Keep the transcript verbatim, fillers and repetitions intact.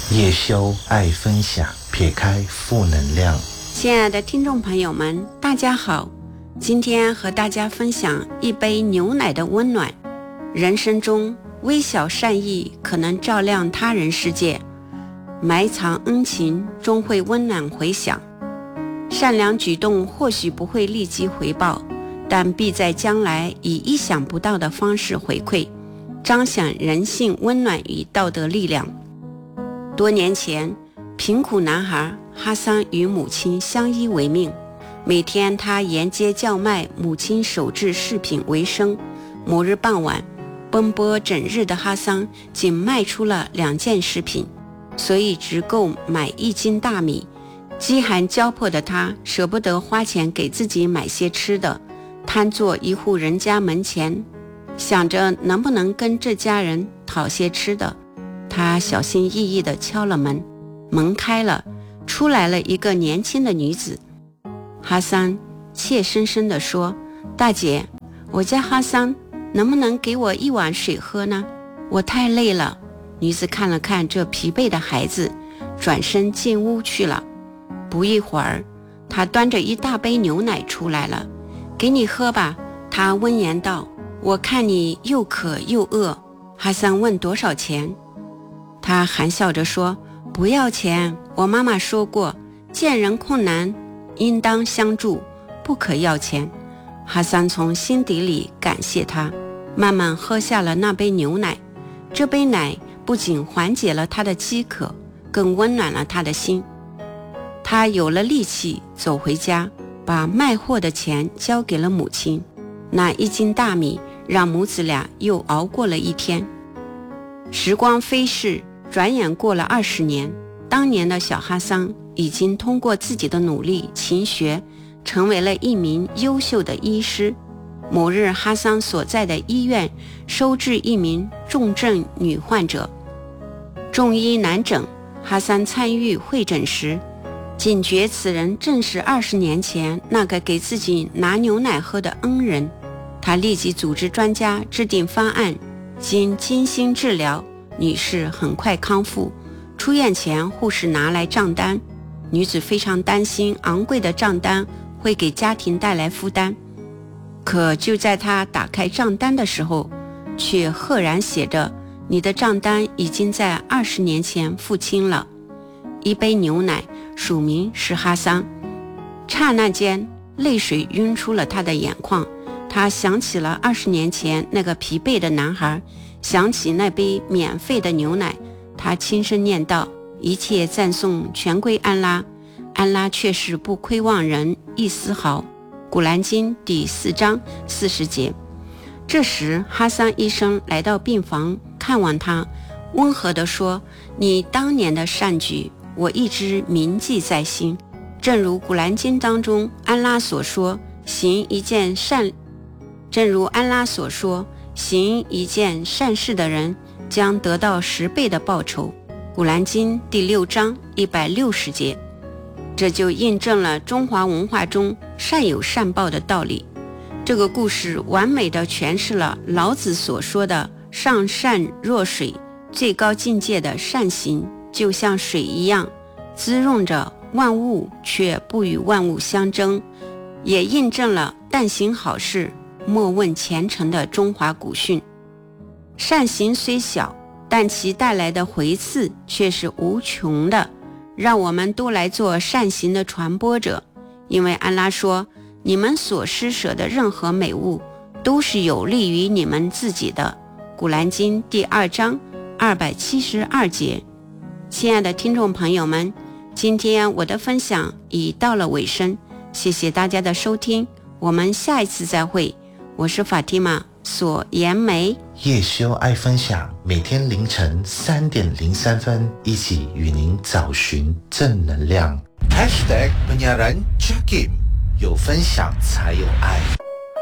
叶修爱分享，撇开负能量。 亲爱的听众朋友们，大家好，今天和大家分享一杯牛奶的温暖。人生中微小善意可能照亮他人世界，埋藏恩情终会温暖回响。善良举动或许不会立即回报，但必在将来以意想不到的方式回馈，彰显人性温暖与道德力量。多年前，贫苦男孩哈桑与母亲相依为命，每天他沿街叫卖母亲手制饰品为生。某日傍晚，奔波整日的哈桑仅卖出了两件饰品，所以只够买一斤大米。饥寒交迫的他舍不得花钱给自己买些吃的，瘫坐一户人家门前，想着能不能跟这家人讨些吃的。他小心翼翼地敲了门，门开了，出来了一个年轻的女子。哈桑怯生生地说：大姐，我叫哈桑，能不能给我一碗水喝呢？我太累了。女子看了看这疲惫的孩子，转身进屋去了。不一会儿，她端着一大杯牛奶出来了。给你喝吧，她温言道。我看你又渴又饿。哈桑问多少钱？他含笑着说：不要钱，我妈妈说过，见人困难应当相助，不可要钱。哈桑从心底里感谢他，慢慢喝下了那杯牛奶。这杯奶不仅缓解了他的饥渴，更温暖了他的心。他有了力气走回家，把卖货的钱交给了母亲。那一斤大米让母子俩又熬过了一天。时光飞逝，转眼过了二十年，当年的小哈桑已经通过自己的努力勤学，成为了一名优秀的医师。某日，哈桑所在的医院收治一名重症女患者，众医难诊。哈桑参与会诊时，警觉此人正是二十年前那个给自己拿牛奶喝的恩人。他立即组织专家制定方案，经精心治疗，女士很快康复。出院前，护士拿来账单，女子非常担心昂贵的账单会给家庭带来负担。可就在她打开账单的时候，却赫然写着：你的账单已经在二十年前付清了。一杯牛奶，署名是哈桑。刹那间，泪水晕出了他的眼眶。他想起了二十年前那个疲惫的男孩，想起那杯免费的牛奶，他轻声念道：一切赞颂全归安拉，安拉却是不亏望人一丝毫。古兰经第四章四十节。这时哈桑医生来到病房看望他，温和地说：你当年的善举我一直铭记在心，正如古兰经当中安拉所说，行一件善正如安拉所说，行一件善事的人将得到十倍的报酬。古兰经第六章一百六十节。这就印证了中华文化中善有善报的道理。这个故事完美地诠释了老子所说的上善若水，最高境界的善行就像水一样，滋润着万物，却不与万物相争，也印证了但行好事，莫问前程的中华古训。善行虽小，但其带来的回赐却是无穷的。让我们都来做善行的传播者，因为安拉说，你们所施舍的任何美物都是有利于你们自己的。古兰经第二章二百七十二节。亲爱的听众朋友们，今天我的分享已到了尾声，谢谢大家的收听，我们下一次再会。我是法蒂玛索颜梅。 叶修爱分享，每天凌晨三点零三分，一起与您找寻正能量。Hashtag penyiaran Jakim，有分享才有爱。